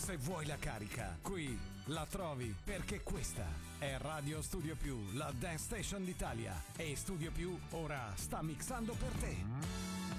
Se vuoi la carica, qui la trovi, perché questa è Radio Studio Più, la dance station d'Italia. E Studio Più ora sta mixando per te.